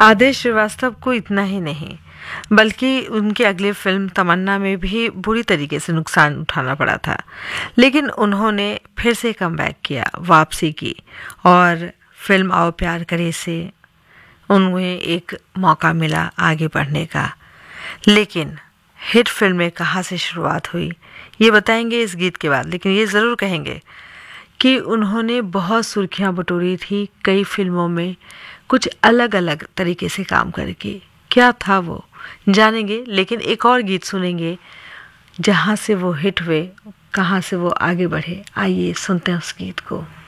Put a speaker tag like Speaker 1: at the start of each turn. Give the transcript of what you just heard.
Speaker 1: आदेश श्रीवास्तव को इतना ही नहीं बल्कि उनकी अगली फिल्म तमन्ना में भी बुरी तरीके से नुकसान उठाना पड़ा था, लेकिन उन्होंने फिर से कमबैक किया, वापसी की और फिल्म आओ प्यार करे से उन्हें एक मौका मिला आगे बढ़ने का। लेकिन हिट फिल्में कहाँ से शुरुआत हुई ये बताएंगे इस गीत के बाद, लेकिन ये ज़रूर कहेंगे कि उन्होंने बहुत सुर्खियां बटोरी थी कई फिल्मों में, कुछ अलग अलग तरीके से काम करके। क्या था वो जानेंगे, लेकिन एक और गीत सुनेंगे जहाँ से वो हिट हुए, कहाँ से वो आगे बढ़े। आइए सुनते हैं उस गीत को।